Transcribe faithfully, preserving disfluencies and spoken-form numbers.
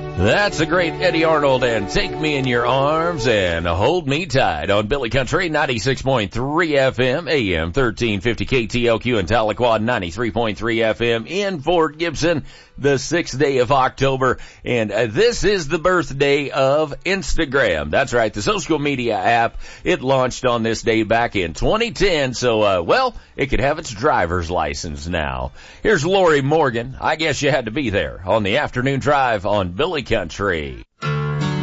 That's a great Eddie Arnold and Take Me in Your Arms and Hold Me Tight on Billy Country ninety-six point three F M, A M thirteen fifty K T L Q in Tahlequah, ninety-three point three F M in Fort Gibson, the sixth day of October. And uh, this is the birthday of Instagram. That's right, the social media app. It launched on this day back in twenty ten, so, uh, well, it could have its driver's license now. Here's Lori Morgan. I guess you had to be there on the afternoon drive on Billy Country.